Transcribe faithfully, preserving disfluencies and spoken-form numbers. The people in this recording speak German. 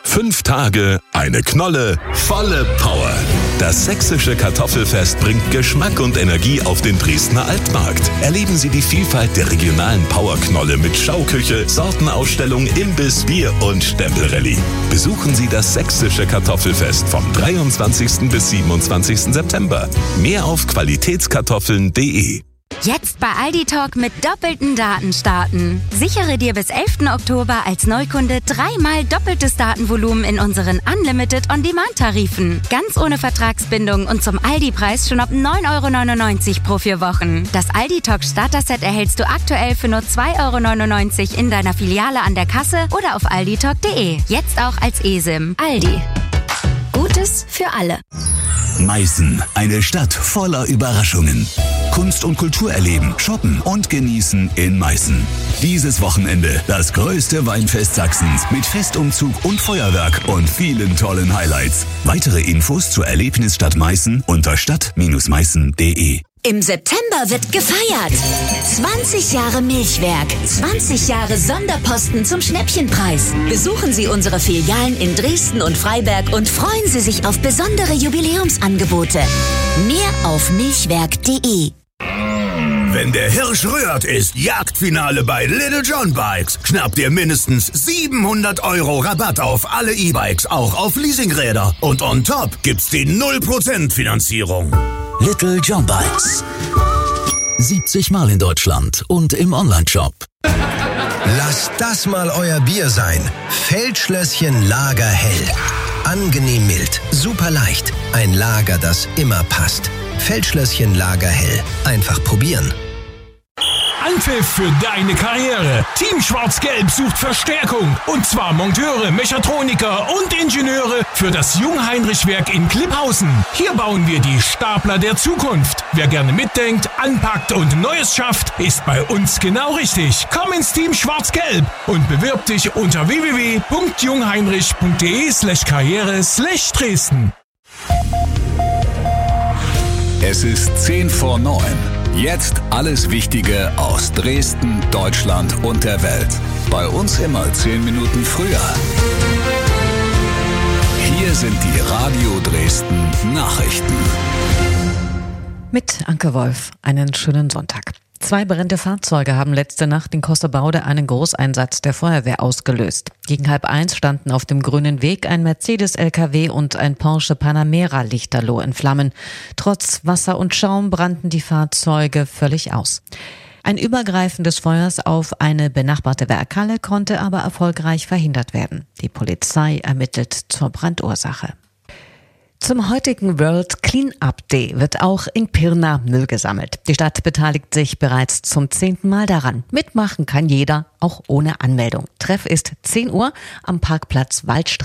Fünf Tage, eine Knolle, volle Power. Das sächsische Kartoffelfest bringt Geschmack und Energie auf den Dresdner Altmarkt. Erleben Sie die Vielfalt der regionalen Powerknolle mit Schauküche, Sortenausstellung, Imbiss, Bier und Stempelrallye. Besuchen Sie das sächsische Kartoffelfest vom dreiundzwanzigsten bis siebenundzwanzigsten September. Mehr auf qualitätskartoffeln punkt de. Jetzt bei Aldi Talk mit doppelten Daten starten. Sichere dir bis elften Oktober als Neukunde dreimal doppeltes Datenvolumen in unseren Unlimited On-Demand-Tarifen. Ganz ohne Vertragsbindung und zum Aldi-Preis schon ab neun Euro neunundneunzig pro vier Wochen. Das Aldi Talk Starter-Set erhältst du aktuell für nur zwei Euro neunundneunzig in deiner Filiale an der Kasse oder auf alditalk punkt de. Jetzt auch als eSIM. Aldi. Gutes für alle. Meißen, eine Stadt voller Überraschungen. Kunst und Kultur erleben, shoppen und genießen in Meißen. Dieses Wochenende das größte Weinfest Sachsens mit Festumzug und Feuerwerk und vielen tollen Highlights. Weitere Infos zur Erlebnisstadt Meißen unter stadt Bindestrich meißen punkt de. Im September wird gefeiert. zwanzig Jahre Milchwerk, zwanzig Jahre Sonderposten zum Schnäppchenpreis. Besuchen Sie unsere Filialen in Dresden und Freiberg und freuen Sie sich auf besondere Jubiläumsangebote. Mehr auf milchwerk punkt de. Wenn der Hirsch rührt, ist Jagdfinale bei Little John Bikes. Schnappt ihr mindestens siebenhundert Euro Rabatt auf alle E-Bikes, auch auf Leasingräder. Und on top gibt's die null Prozent Finanzierung. Little John Bikes. siebzig Mal in Deutschland und im Onlineshop. Lasst das mal euer Bier sein. Feldschlösschen Lager Hell. Angenehm mild, super leicht. Ein Lager, das immer passt. Feldschlösschen Lager Hell. Einfach probieren. Anpfiff für deine Karriere. Team Schwarz-Gelb sucht Verstärkung. Und zwar Monteure, Mechatroniker und Ingenieure für das Jung-Heinrich-Werk in Klipphausen. Hier bauen wir die Stapler der Zukunft. Wer gerne mitdenkt, anpackt und Neues schafft, ist bei uns genau richtig. Komm ins Team Schwarz-Gelb und bewirb dich unter w w w punkt jungheinrich punkt de slash karriere slash Dresden. Es ist zehn vor neun. Jetzt alles Wichtige aus Dresden, Deutschland und der Welt. Bei uns immer zehn Minuten früher. Hier sind die Radio Dresden Nachrichten. Mit Anke Wolf, einen schönen Sonntag. Zwei brennende Fahrzeuge haben letzte Nacht in Costerbaude einen Großeinsatz der Feuerwehr ausgelöst. Gegen halb eins standen auf dem grünen Weg ein Mercedes-L K W und ein Porsche Panamera lichterloh in Flammen. Trotz Wasser und Schaum brannten die Fahrzeuge völlig aus. Ein Übergreifen des Feuers auf eine benachbarte Werkhalle konnte aber erfolgreich verhindert werden. Die Polizei ermittelt zur Brandursache. Zum heutigen World Clean-Up Day wird auch in Pirna Müll gesammelt. Die Stadt beteiligt sich bereits zum zehnten Mal daran. Mitmachen kann jeder, auch ohne Anmeldung. Treff ist zehn Uhr am Parkplatz Waldstraße.